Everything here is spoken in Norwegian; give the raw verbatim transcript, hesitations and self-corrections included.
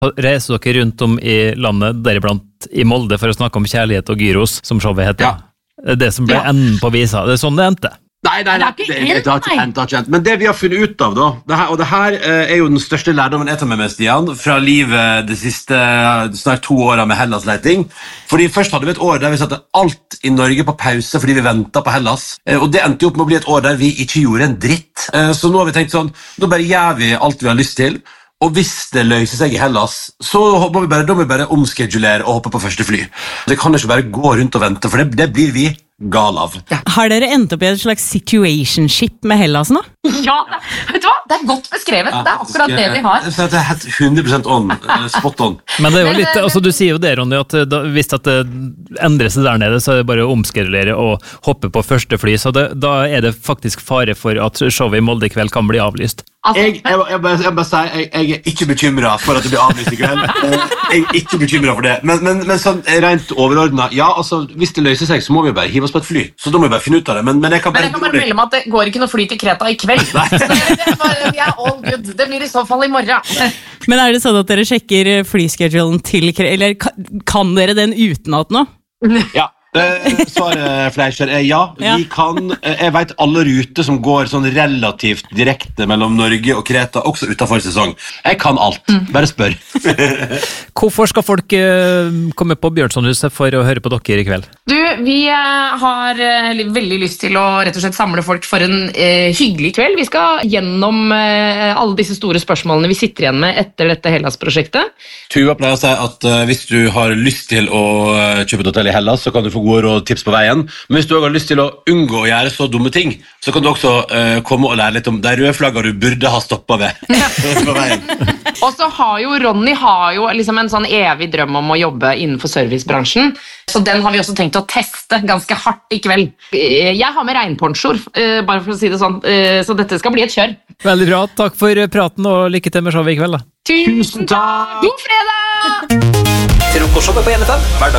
Reiser dere rundt om i landet, deriblant i Molde, for å snakke om kjærlighet og gyros, som showet heter. Ja. Det som ble ja. enden på visa, det er sånn det endte. Nei, nei, nei, det, det, det, det har ikke endt, det har ikke endt. Men det vi har funnet ut av da, det her, og det her er jo den største lærdommen jeg tar med meg, Stian, fra livet de siste snart to årene med Hellas-leiting. Fordi først hadde vi et år der vi satte alt i Norge på pause fordi vi ventet på Hellas. Og det endte jo opp med å bli et år der vi ikke gjorde en dritt. Så nå har vi tenkt sånn, nå bare gjør vi alt vi har lyst til. Og hvis det løser seg i Hellas, så må vi bare, da må vi bare omskedulere og hoppe på første fly. Det kan ikke bare gå rundt og vente, for det, det blir vi gal av. Ja. Har dere endt opp i et slags situationship med Hellas nå? Ja, vet du hva? Det er godt beskrevet. Ja, det er akkurat det vi har. Det er helt hundre prosent on, spot on. Men det er jo litt, altså du sier jo det, Ronny, at da, hvis at det endrer seg der nede, så er det bare å omskedulere og hoppe på første fly, så det, da er det faktisk fare for at showet i Molde i kveld kan bli avlyst. Altså, jeg, jeg, jeg, bare, jeg bare sier, jeg, jeg er ikke bekymret for at det blir avlyst i kveld. Jeg er ikke bekymret for det. Men, men, men sånn rent overordnet, ja, altså, hvis det løser seg, så må vi bare hive oss på et fly. Så da må vi bare finne ut av det. Men, men jeg kan bare, men jeg kan bare melde meg at det går ikke noe fly til Kreta i kveld. Så det, det, bare, vi er all good. Det blir i så fall i morgen. Men er det sånn at dere sjekker flyschedulen til Kreta, eller kan, kan dere den utenat nå? Ja. Uh, svaret Fleischer er ja. ja. Vi kan, uh, jeg vet alle ruter som går sånn relativt direkte mellom Norge og Kreta, også utenfor sesong. Jeg kan alt, mm. bare spør. Hvorfor skal folk uh, komme på Bjørnsonhuset for å høre på dere i kveld? Du, vi uh, har uh, veldig lyst til å rett og slett samle folk for en uh, hyggelig kveld. Vi skal gjennom uh, alle disse store spørsmålene vi sitter igjen med etter dette Hellas-prosjektet. Tuva pleier å si at uh, hvis du har lyst til å uh, kjøpe et hotell i Hellas, så kan du få gode råd og tips på veien. Men hvis du også har lyst til å unngå å gjøre så dumme ting, så kan du også uh, komme og lære litt om de røde flagger du burde ha stoppet ved på veien. Og så har jo Ronny har jo liksom en sånn evig drøm om å jobbe innenfor servicebransjen, så den har vi også tenkt å teste ganske hardt i kveld. Jeg har med regnponchor, uh, bare for å si det sånn, uh, så dette skal bli et kjør. Veldig bra, takk for praten og lykke til med showet i kveld da. Tusen takk! God fredag! Frokostshowet på N F M, hverdag